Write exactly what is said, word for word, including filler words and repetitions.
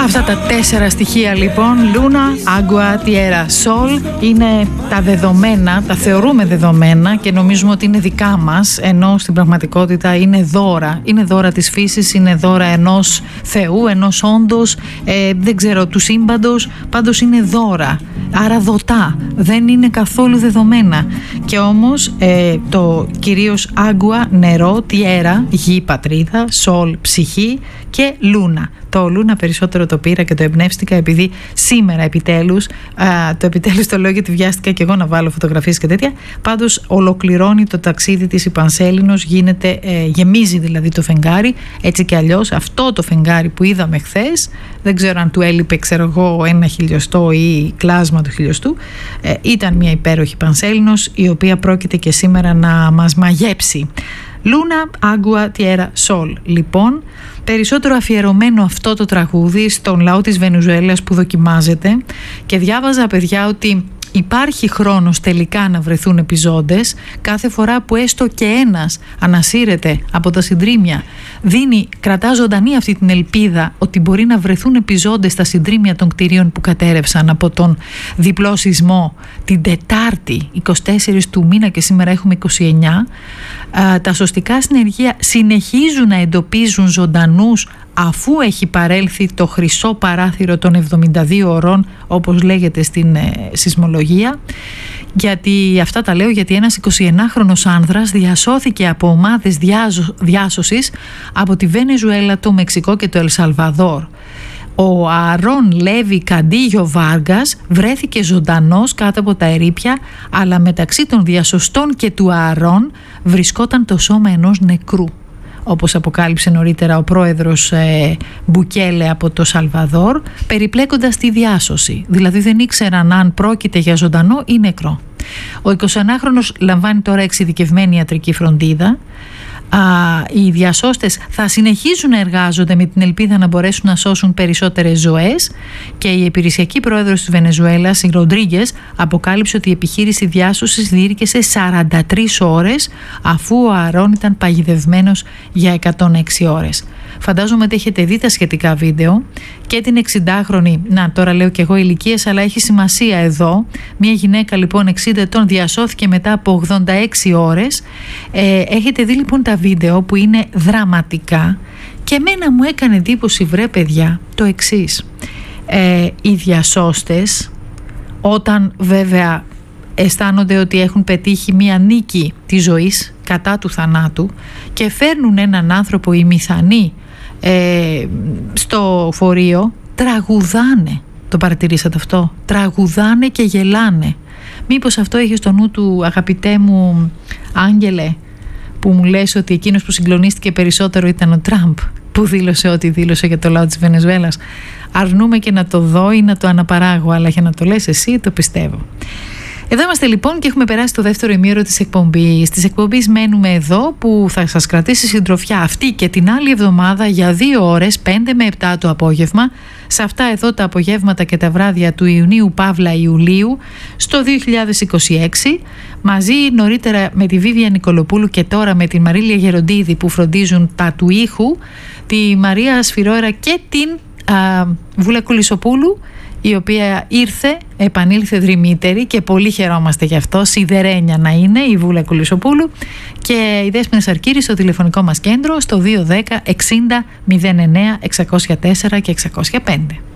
Αυτά τα τέσσερα στοιχεία λοιπόν, Λούνα, Άγκουα, Τιέρα, Σολ, είναι τα δεδομένα, τα θεωρούμε δεδομένα και νομίζουμε ότι είναι δικά μας, ενώ στην πραγματικότητα είναι δώρα. Είναι δώρα της φύσης, είναι δώρα ενός Θεού, ενός όντος, ε, δεν ξέρω, του σύμπαντος, πάντως είναι δώρα. Άρα δοτά, δεν είναι καθόλου δεδομένα. Και όμως ε, το κυρίως Άγκουα, νερό, Τιέρα, γη, πατρίδα, Σολ, ψυχή και Λούνα. Το Λούνα περισσότερο το πήρα και το εμπνεύστηκα επειδή σήμερα επιτέλους, α, το επιτέλους το λέω γιατί βιάστηκα και εγώ να βάλω φωτογραφίες και τέτοια, πάντως ολοκληρώνει το ταξίδι της η Πανσέλινος, γίνεται, ε, γεμίζει δηλαδή το φεγγάρι, έτσι και αλλιώς αυτό το φεγγάρι που είδαμε χθες, δεν ξέρω αν του έλειπε ξέρω εγώ ένα χιλιοστό ή κλάσμα του χιλιοστού, ε, ήταν μια υπέροχη Πανσέλινος η οποία πρόκειται και σήμερα να μας μαγέψει. Λούνα, Άγκουα, Τιέρα, Σολ. Λοιπόν, περισσότερο αφιερωμένο αυτό το τραγούδι στον λαό της Βενεζουέλας που δοκιμάζεται, και διάβαζα, παιδιά, ότι υπάρχει χρόνος τελικά να βρεθούν επιζώντες. Κάθε φορά που έστω και ένας ανασύρεται από τα συντρίμμια, δίνει, κρατά ζωντανή αυτή την ελπίδα ότι μπορεί να βρεθούν επιζώντες στα συντρίμμια των κτηρίων που κατέρευσαν από τον διπλό σεισμό την Τετάρτη είκοσι τέσσερις του μήνα και σήμερα έχουμε είκοσι εννιά. Τα σωστικά συνεργεία συνεχίζουν να εντοπίζουν ζωντανούς αφού έχει παρέλθει το χρυσό παράθυρο των εβδομήντα δύο ωρών, όπως λέγεται στην ε, σεισμολογία. Γιατί αυτά τα λέω γιατί ένας εικοσιενάχρονος άνδρας διασώθηκε από ομάδες διάσω, διάσωσης από τη Βενεζουέλα, το Μεξικό και το Ελσαλβαδόρ. Ο Αρών Λέβι Καντίγιο Βάργας βρέθηκε ζωντανός κάτω από τα ερείπια, αλλά μεταξύ των διασωστών και του Αρών βρισκόταν το σώμα ενός νεκρού, όπως αποκάλυψε νωρίτερα ο πρόεδρος ε, Μπουκέλε από το Σαλβαδόρ, περιπλέκοντας τη διάσωση. Δηλαδή δεν ήξεραν αν πρόκειται για ζωντανό ή νεκρό. Ο εικοσιενάχρονος λαμβάνει τώρα εξειδικευμένη ιατρική φροντίδα. Α, οι διασώστες θα συνεχίζουν να εργάζονται με την ελπίδα να μπορέσουν να σώσουν περισσότερες ζωές, και η υπηρεσιακή πρόεδρος της Βενεζουέλας, η Ροντρίγκες, αποκάλυψε ότι η επιχείρηση διάσωσης διήρκεσε σαράντα τρεις ώρες, αφού ο Αρών ήταν παγιδευμένος για εκατόν έξι ώρες. Φαντάζομαι ότι έχετε δει τα σχετικά βίντεο, και την εξηντάχρονη, να τώρα λέω και εγώ ηλικίες, αλλά έχει σημασία εδώ, μια γυναίκα λοιπόν εξήντα ετών διασώθηκε μετά από ογδόντα έξι ώρες. ε, έχετε δει λοιπόν τα βίντεο που είναι δραματικά, και εμένα μου έκανε εντύπωση, βρε παιδιά, το εξής. ε, οι διασώστες, όταν βέβαια αισθάνονται ότι έχουν πετύχει μια νίκη της ζωής κατά του θανάτου και φέρνουν έναν άνθρωπο ημιθανή ε, στο φορείο, τραγουδάνε. Το παρατηρήσατε αυτό? Τραγουδάνε και γελάνε. Μήπως αυτό είχε στο νου του, αγαπητέ μου Άγγελε, που μου λες ότι εκείνος που συγκλονίστηκε περισσότερο ήταν ο Τραμπ, που δήλωσε ό,τι δήλωσε για το λαό της Βενεζουέλας? Αρνούμε και να το δω ή να το αναπαράγω, αλλά για να το λες εσύ το πιστεύω. Εδώ είμαστε λοιπόν και έχουμε περάσει το δεύτερο ημίωρο της εκπομπής. Της εκπομπής μένουμε εδώ, που θα σας κρατήσει συντροφιά αυτή και την άλλη εβδομάδα για δύο ώρες, πέντε με επτά το απόγευμα, σε αυτά εδώ τα απογεύματα και τα βράδια του Ιουνίου Παύλα Ιουλίου στο δύο χιλιάδες είκοσι έξι, μαζί νωρίτερα με τη Βίβια Νικολοπούλου και τώρα με την Μαρίλια Γεροντίδη που φροντίζουν τα του ήχου, τη Μαρία Σφυρόερα και την α, Βούλα Κουλισοπούλου, η οποία ήρθε, επανήλθε δρυμύτερη και πολύ χαιρόμαστε γι' αυτό, σιδερένια να είναι η Βούλα Κουλισοπούλου, και η Δέσποινα Σαρκύρη στο τηλεφωνικό μας κέντρο στο δύο ένα μηδέν εξήντα μηδέν εννέα εξακόσια τέσσερα και εξακόσια πέντε.